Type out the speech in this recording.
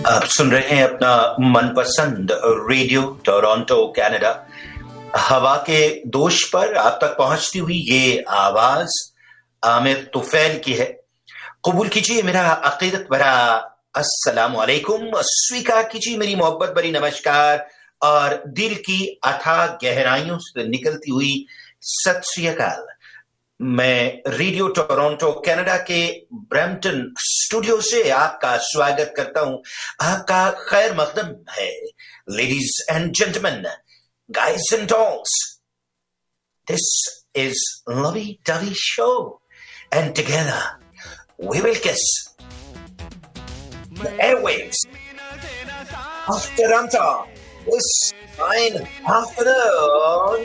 आप सुन रहे हैं अपना मनपसंद रेडियो टोरंटो कनाडा। हवा के दोष पर आप तक पहुंचती हुई ये आवाज आमिर तुफैल की है। कबूल कीजिए मेरा अकीदत भरा अस्सलाम वालेकुम, स्वीकार कीजिए मेरी मोहब्बत भरी नमस्कार और दिल की अथाह गहराइयों से निकलती हुई सत श्री अकाल। मैं रेडियो टोरंटो कनाडा के ब्रैम्पटन स्टूडियो से आपका स्वागत करता हूं। आपका खैर मकदम है। Ladies and gentleman, guys and dolls, this is lovey dovey show and together we will kiss the airwaves of Toronto this fine afternoon.